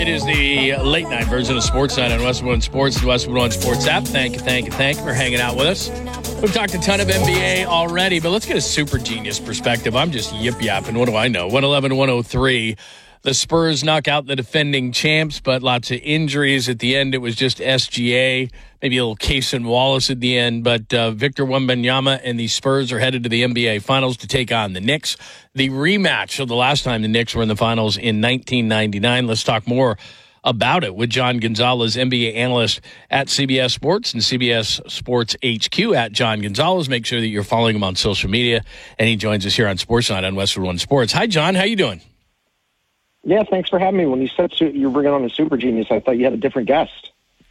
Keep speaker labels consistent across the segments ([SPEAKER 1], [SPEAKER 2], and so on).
[SPEAKER 1] It is the late night version of Sports Night on Westwood One Sports, the Westwood One Sports app. Thank you for hanging out with us. We've talked a ton of NBA already, but let's get a super genius perspective. I'm just yip-yapping. What do I know? 111-103. The Spurs knock out the defending champs, but lots of injuries at the end. It was just SGA, maybe a little Cason Wallace at the end. But Victor Wembanyama and the Spurs are headed to the NBA Finals to take on the Knicks. The rematch of the last time the Knicks were in the Finals in 1999. Let's talk more about it with John Gonzalez, NBA analyst at CBS Sports and CBS Sports HQ at John Gonzalez. Make sure that you're following him on social media. And he joins us here on Sports Night on Westwood One Sports. Hi, John. How you doing?
[SPEAKER 2] Yeah, thanks for having me. When you said you're bringing on a super genius, I thought you had a different guest.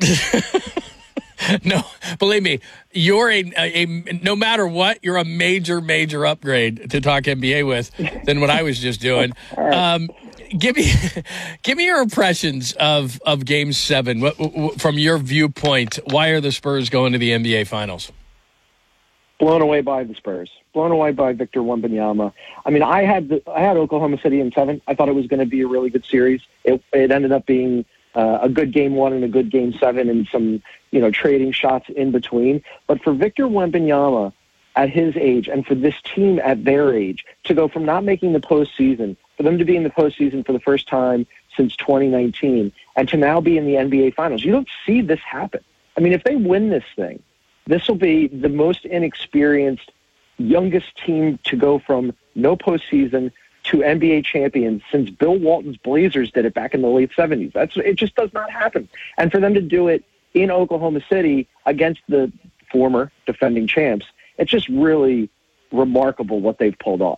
[SPEAKER 1] No, believe me, you're a no matter what, you're a major upgrade to talk NBA with than what I was just doing.
[SPEAKER 2] Right.
[SPEAKER 1] Give me your impressions of Game 7 from your viewpoint. Why are the Spurs going to the NBA Finals?
[SPEAKER 2] Blown away by the Spurs. Blown away by Victor Wembanyama. I mean, I had Oklahoma City in 7. I thought it was going to be a really good series. It ended up being a good Game 1 and a good Game 7 and some, trading shots in between. But for Victor Wembanyama at his age and for this team at their age to go from not making the postseason, for them to be in the postseason for the first time since 2019 and to now be in the NBA Finals, you don't see this happen. I mean, if they win this thing, this will be the most inexperienced, youngest team to go from no postseason to NBA champions since Bill Walton's Blazers did it back in the late 70s. It just does not happen. And for them to do it in Oklahoma City against the former defending champs, it's just really remarkable what they've pulled off.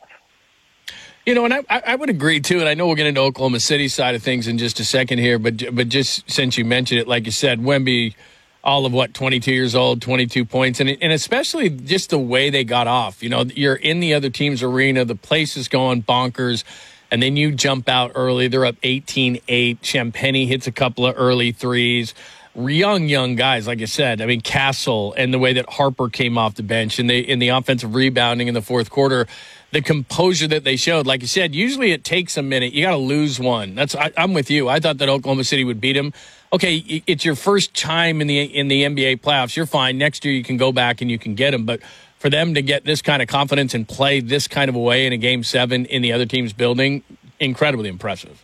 [SPEAKER 1] And I would agree, too, and I know we'll get into Oklahoma City side of things in just a second here, but just since you mentioned it, like you said, Wemby, all of 22 years old, 22 points, and especially just the way they got off. You're in the other team's arena, the place is going bonkers, and then you jump out early. They're up 18-8. Champagnie hits a couple of early threes. Young guys, like I said. I mean, Castle and the way that Harper came off the bench and in the offensive rebounding in the fourth quarter, the composure that they showed. Like you said, usually it takes a minute. You got to lose one. I'm with you. I thought that Oklahoma City would beat them. Okay, it's your first time in the NBA playoffs. You're fine. Next year you can go back and you can get them. But for them to get this kind of confidence and play this kind of a way in a Game 7 in the other team's building, incredibly impressive.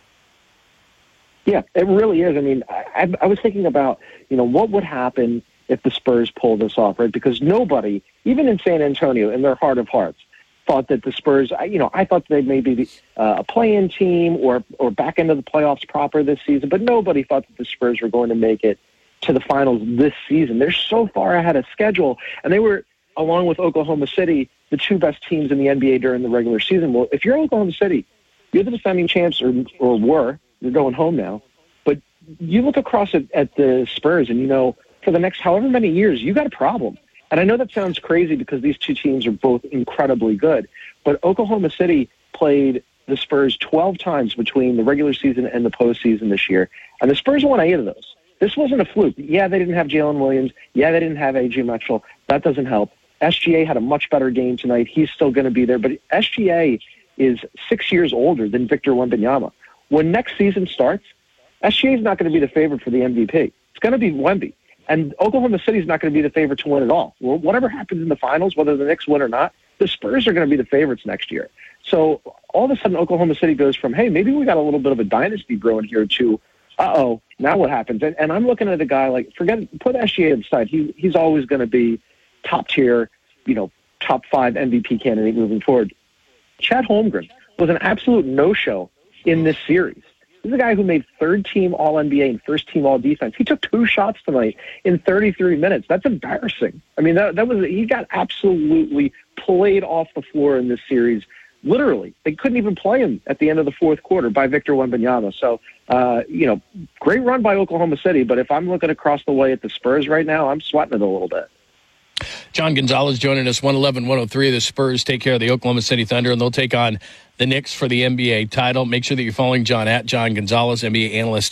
[SPEAKER 2] Yeah, it really is. I mean, I was thinking about, what would happen if the Spurs pulled this off, right? Because nobody, even in San Antonio, in their heart of hearts, thought that the Spurs, I thought they'd maybe a play-in team or back into the playoffs proper this season, but nobody thought that the Spurs were going to make it to the finals this season. They're so far ahead of schedule, and they were, along with Oklahoma City, the two best teams in the NBA during the regular season. Well, if you're Oklahoma City, you're the defending champs or were. You're going home now. But you look across at the Spurs and for the next however many years, you got a problem. And I know that sounds crazy because these two teams are both incredibly good. But Oklahoma City played the Spurs 12 times between the regular season and the postseason this year. And the Spurs won 8 of those. This wasn't a fluke. Yeah, they didn't have Jalen Williams. Yeah, they didn't have A.J. Mitchell. That doesn't help. SGA had a much better game tonight. He's still going to be there. But SGA is 6 years older than Victor Wembanyama. When next season starts, SGA is not going to be the favorite for the MVP. It's going to be Wemby. And Oklahoma City is not going to be the favorite to win it all. Well, whatever happens in the finals, whether the Knicks win or not, the Spurs are going to be the favorites next year. So all of a sudden, Oklahoma City goes from, hey, maybe we got a little bit of a dynasty brewing here to, now what happens? And I'm looking at a guy like, put SGA aside. He's always going to be top tier, top 5 MVP candidate moving forward. Chet Holmgren was an absolute no-show in this series. This is a guy who made third-team All-NBA and first-team All-Defense. He took 2 shots tonight in 33 minutes. That's embarrassing. I mean, he got absolutely played off the floor in this series. Literally, they couldn't even play him at the end of the fourth quarter by Victor Wembanyama. So, great run by Oklahoma City. But if I'm looking across the way at the Spurs right now, I'm sweating it a little bit.
[SPEAKER 1] John Gonzalez joining us, 111-103. The Spurs take care of the Oklahoma City Thunder, and they'll take on the Knicks for the NBA title. Make sure that you're following John at John Gonzalez, NBA analyst